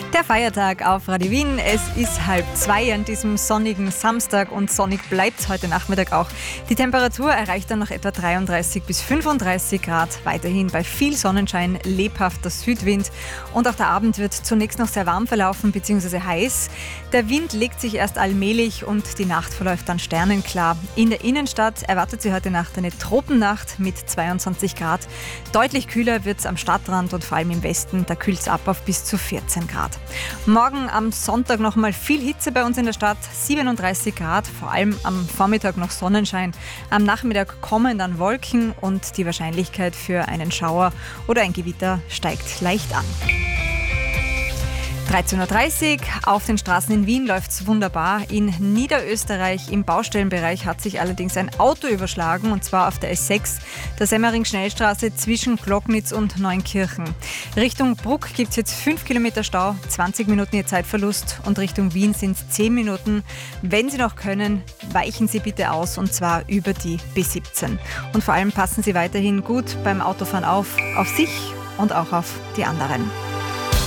Der Feiertag auf Radio Wien. Es ist 1:30 an diesem sonnigen Samstag und sonnig bleibt es heute Nachmittag auch. Die Temperatur erreicht dann noch etwa 33 bis 35 Grad. Weiterhin bei viel Sonnenschein, lebhafter Südwind und auch der Abend wird zunächst noch sehr warm verlaufen bzw. heiß. Der Wind legt sich erst allmählich und die Nacht verläuft dann sternenklar. In der Innenstadt erwartet sie heute Nacht eine Tropennacht mit 22 Grad. Deutlich kühler wird es am Stadtrand und vor allem im Westen. Da kühlt es ab auf bis zu 14 Grad. Morgen am Sonntag nochmal viel Hitze bei uns in der Stadt, 37 Grad, vor allem am Vormittag noch Sonnenschein. Am Nachmittag kommen dann Wolken und die Wahrscheinlichkeit für einen Schauer oder ein Gewitter steigt leicht an. 13.30 Uhr, auf den Straßen in Wien läuft es wunderbar. In Niederösterreich im Baustellenbereich hat sich allerdings ein Auto überschlagen und zwar auf der S6, der Semmering-Schnellstraße zwischen Glocknitz und Neunkirchen. Richtung Bruck gibt es jetzt 5 Kilometer Stau, 20 Minuten Ihr Zeitverlust und Richtung Wien sind es 10 Minuten. Wenn Sie noch können, weichen Sie bitte aus und zwar über die B17. Und vor allem passen Sie weiterhin gut beim Autofahren auf sich und auch auf die anderen.